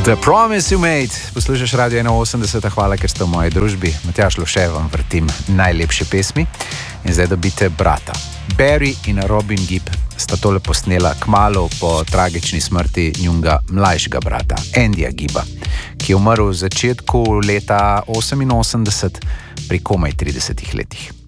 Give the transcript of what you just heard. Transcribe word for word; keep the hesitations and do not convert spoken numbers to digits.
The Promise You Made, poslušaš Radio ena osemdeset, hvala, ker ste v moji družbi. Matjaž Lovše vam vrtim najlepše pesmi in zdaj dobite brata. Barry in Robin Gibb sta tole posnela kmalu po tragični smrti njunga mlajšega brata, Andyja Gibba, ki je umrl v začetku leta oseminosemdeset pri komaj tridesetih letih.